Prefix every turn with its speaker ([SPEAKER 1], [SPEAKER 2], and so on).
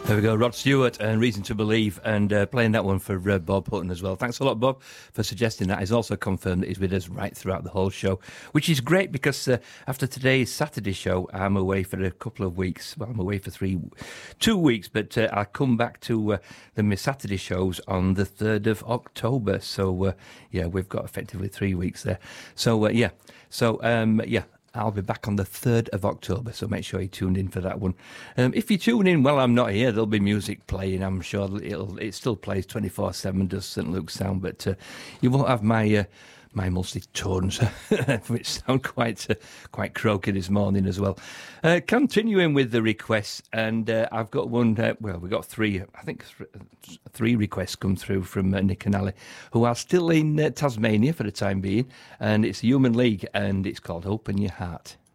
[SPEAKER 1] There we go, Rod Stewart and Reason to Believe, and playing that one for Bob Hutton as well. Thanks a lot, Bob, for suggesting that. He's also confirmed that he's with us right throughout the whole show, which is great because after today's Saturday show, I'm away for a couple of weeks. Well, I'm away for 2 weeks, but I'll come back to my Saturday shows on the 3rd of October. So, yeah, we've got effectively 3 weeks there. So, yeah. So, yeah. I'll be back on the 3rd of October, so make sure you tune in for that one. If you tune in while I'm not here, there'll be music playing. I'm sure it still plays 24/7, does St. Luke's Sound, but you won't have my mostly tones, which sound quite croaky this morning as well. Continuing with the requests, and I've got one. Well, we've got three. I think three requests come through from Nick and Ali, who are still in Tasmania for the time being, and it's Human League, and it's called "Open Your Heart."